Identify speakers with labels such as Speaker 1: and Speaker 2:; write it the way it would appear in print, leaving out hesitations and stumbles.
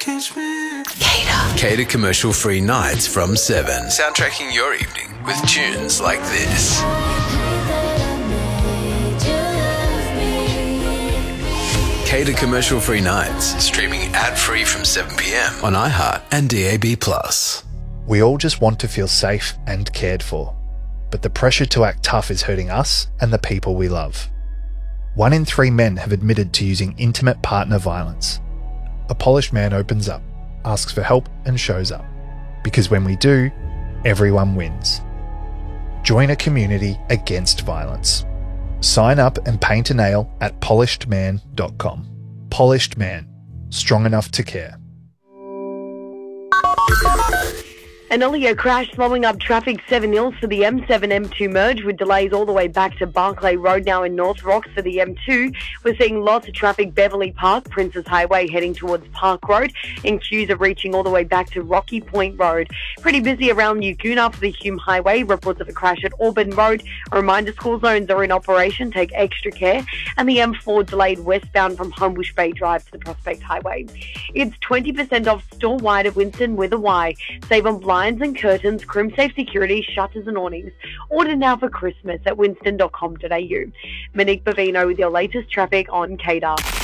Speaker 1: Cater commercial-free nights from 7. Soundtracking your evening with tunes like this. Cater commercial-free nights, streaming ad-free from 7 p.m. on iHeart and DAB+.
Speaker 2: We all just want to feel safe and cared for, but the pressure to act tough is hurting us and the people we love. 1 in 3 men have admitted to using intimate partner violence. A polished man opens up, asks for help and shows up. Because when we do, everyone wins. Join a community against violence. Sign up and paint a nail at polishedman.com. Polished Man. Strong enough to care.
Speaker 3: An Elio crash slowing up traffic 7 Hills for the M7-M2 merge with delays all the way back to Barclay Road now in North Rocks for the M2. We're seeing lots of traffic Beverley Park, Princess Highway heading towards Park Road, and queues are reaching all the way back to Rocky Point Road. Pretty busy around Yuguna for the Hume Highway. Reports of a crash at Auburn Road. A reminder, school zones are in operation. Take extra care. And the M4 delayed westbound from Homebush Bay Drive to the Prospect Highway. It's 20% off store-wide at Winston with a Y. Save on blinds and curtains, crimsafe security, shutters and awnings. Order now for Christmas at winston.com.au. Monique Bavino with your latest traffic on Cater.